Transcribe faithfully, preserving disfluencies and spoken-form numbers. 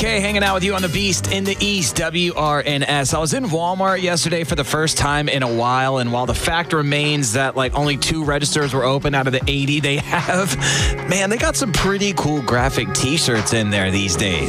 Okay, hanging out with you on the Beast in the East, W R N S. I was in Walmart yesterday for the first time in a while, and while the fact remains that like only two registers were open out of the eighty they have, man, they got some pretty cool graphic t-shirts in there these days.